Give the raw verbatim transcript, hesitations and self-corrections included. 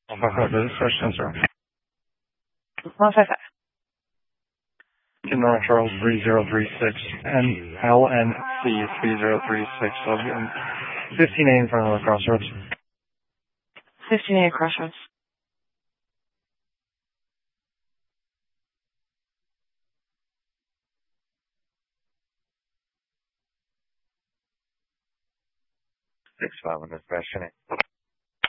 Alpha Hotel, search sensor. one five five. To North Charles three zero three six and L N C three zero three six. fifteen A in front of the crossroads. fifteen A crossroads. six five on this question.